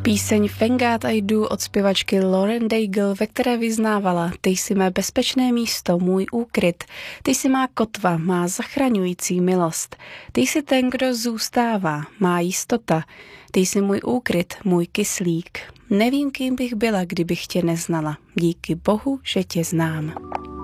Píseň Thank God I Do od zpěvačky Lauren Daigle, ve které vyznávala: ty jsi mé bezpečné místo, můj úkryt, ty jsi má kotva, má zachraňující milost, ty jsi ten, kdo zůstává, má jistota, ty jsi můj úkryt, můj kyslík. Nevím, kým bych byla, kdybych tě neznala. Díky Bohu, že tě znám.